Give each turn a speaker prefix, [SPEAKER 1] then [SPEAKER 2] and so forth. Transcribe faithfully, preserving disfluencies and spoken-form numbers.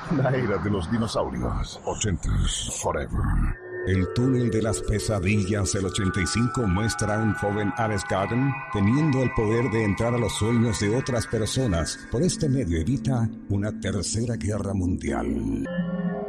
[SPEAKER 1] La era de los dinosaurios. Ochentas, forever.
[SPEAKER 2] El túnel de las pesadillas del ochenta y cinco muestra a un joven Alex Garden teniendo el poder de entrar a los sueños de otras personas. Por este medio evita una tercera guerra mundial.